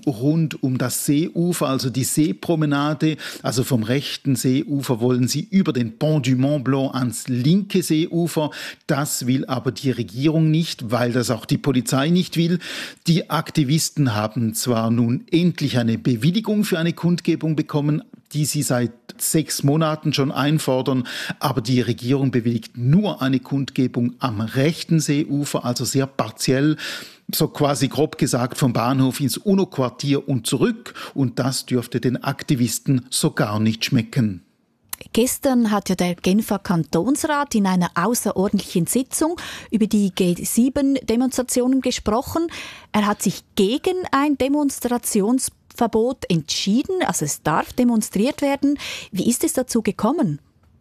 rund um das Seeufer, also die Seepromenade. Also vom rechten Seeufer wollen sie über den Pont du Mont Blanc ans linke Seeufer. Das will aber die Regierung nicht, weil das auch die Polizei nicht will. Die Aktivisten haben zwar nun endlich eine Bewilligung für eine Kundgebung bekommen, die sie seit 6 Monaten schon einfordern, aber die Regierung bewilligt nur eine Kundgebung am rechten Seeufer, also sehr partiell, so quasi grob gesagt vom Bahnhof ins UNO-Quartier und zurück, und das dürfte den Aktivisten so gar nicht schmecken. Gestern hat ja der Genfer Kantonsrat in einer außerordentlichen Sitzung über die G7-Demonstrationen gesprochen. Er hat sich gegen ein Demonstrationsverbot entschieden, also es darf demonstriert werden. Wie ist es dazu gekommen?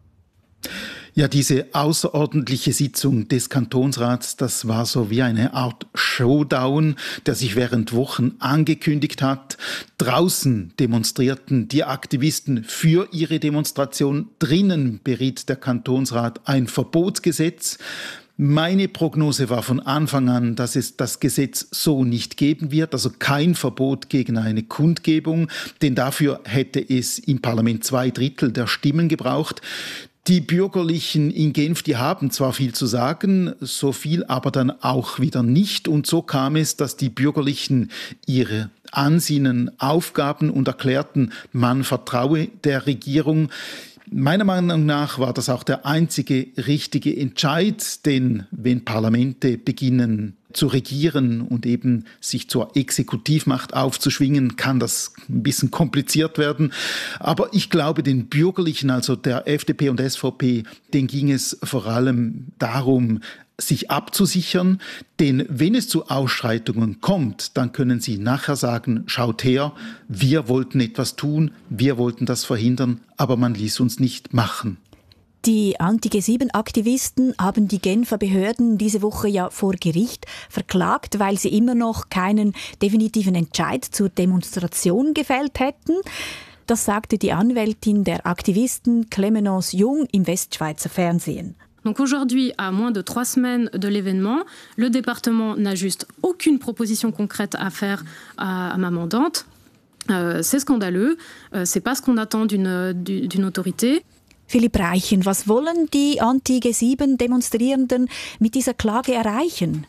Ja, diese außerordentliche Sitzung des Kantonsrats, das war so wie eine Art Showdown, der sich während Wochen angekündigt hat. Draußen demonstrierten die Aktivisten für ihre Demonstration. Drinnen beriet der Kantonsrat ein Verbotsgesetz. Meine Prognose war von Anfang an, dass es das Gesetz so nicht geben wird, also kein Verbot gegen eine Kundgebung, denn dafür hätte es im Parlament 2/3 der Stimmen gebraucht. Die Bürgerlichen in Genf, die haben zwar viel zu sagen, so viel aber dann auch wieder nicht. Und so kam es, dass die Bürgerlichen ihre Ansinnen aufgaben und erklärten, man vertraue der Regierung. Meiner Meinung nach war das auch der einzige richtige Entscheid, denn wenn Parlamente beginnen zu regieren und eben sich zur Exekutivmacht aufzuschwingen, kann das ein bisschen kompliziert werden. Aber ich glaube, den Bürgerlichen, also der FDP und SVP, denen ging es vor allem darum, sich abzusichern, denn wenn es zu Ausschreitungen kommt, dann können sie nachher sagen, schaut her, wir wollten etwas tun, wir wollten das verhindern, aber man ließ uns nicht machen. Die Anti-G7-Aktivisten haben die Genfer Behörden diese Woche ja vor Gericht verklagt, weil sie immer noch keinen definitiven Entscheid zur Demonstration gefällt hätten. Das sagte die Anwältin der Aktivisten Clémence Jung im Westschweizer Fernsehen. Donc aujourd'hui, à moins de 3 semaines de l'événement, le département n'a juste aucune proposition concrète à faire à ma mandante. C'est scandaleux, c'est pas ce qu'on attend d'une autorité. Philipp Reichen, was wollen die Anti-G7-Demonstrierenden mit dieser Klage erreichen?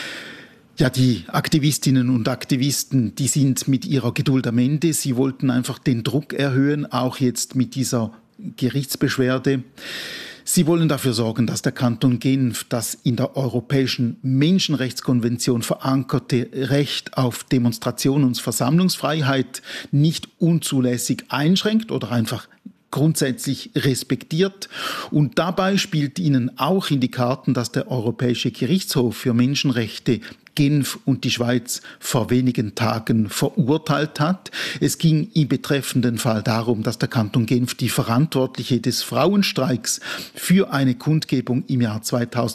Ja, die Aktivistinnen und Aktivisten, die sind mit ihrer Geduld am Ende. Sie wollten einfach den Druck erhöhen, auch jetzt mit dieser Gerichtsbeschwerde. Sie wollen dafür sorgen, dass der Kanton Genf das in der Europäischen Menschenrechtskonvention verankerte Recht auf Demonstration und Versammlungsfreiheit nicht unzulässig einschränkt oder einfach grundsätzlich respektiert. Und dabei spielt ihnen auch in die Karten, dass der Europäische Gerichtshof für Menschenrechte Genf und die Schweiz vor wenigen Tagen verurteilt hat. Es ging im betreffenden Fall darum, dass der Kanton Genf die Verantwortliche des Frauenstreiks für eine Kundgebung im Jahr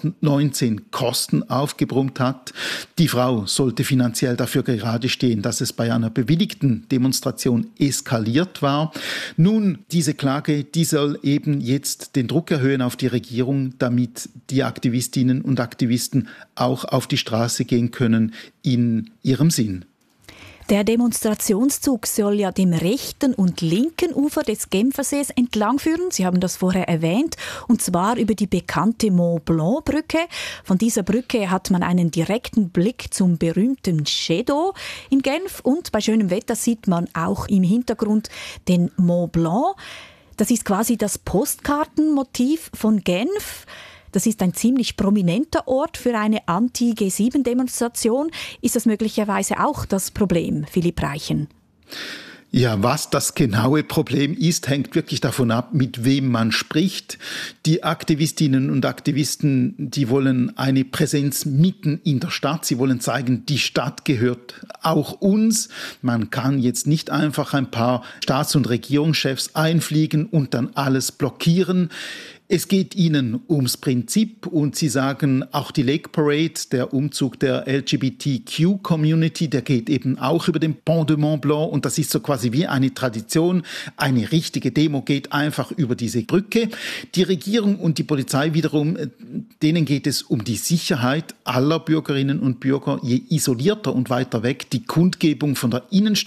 2019 Kosten aufgebrummt hat. Die Frau sollte finanziell dafür gerade stehen, dass es bei einer bewilligten Demonstration eskaliert war. Nun, diese Klage, die soll eben jetzt den Druck erhöhen auf die Regierung, damit die Aktivistinnen und Aktivisten auch auf die Straße gehen können in ihrem Sinn. Der Demonstrationszug soll ja dem rechten und linken Ufer des Genfersees entlangführen. Sie haben das vorher erwähnt, und zwar über die bekannte Mont Blanc Brücke. Von dieser Brücke hat man einen direkten Blick zum berühmten Jet d'Eau in Genf, und bei schönem Wetter sieht man auch im Hintergrund den Mont Blanc. Das ist quasi das Postkartenmotiv von Genf. Das ist ein ziemlich prominenter Ort für eine Anti-G7-Demonstration. Ist das möglicherweise auch das Problem, Philipp Reichen? Ja, was das genaue Problem ist, hängt wirklich davon ab, mit wem man spricht. Die Aktivistinnen und Aktivisten, die wollen eine Präsenz mitten in der Stadt. Sie wollen zeigen, die Stadt gehört auch uns. Man kann jetzt nicht einfach ein paar Staats- und Regierungschefs einfliegen und dann alles blockieren. Es geht ihnen ums Prinzip, und sie sagen, auch die Lake Parade, der Umzug der LGBTQ-Community, der geht eben auch über den Pont du Mont Blanc, und das ist so quasi wie eine Tradition. Eine richtige Demo geht einfach über diese Brücke. Die Regierung und die Polizei wiederum, denen geht es um die Sicherheit aller Bürgerinnen und Bürger. Je isolierter und weiter weg die Kundgebung von der Innenstadt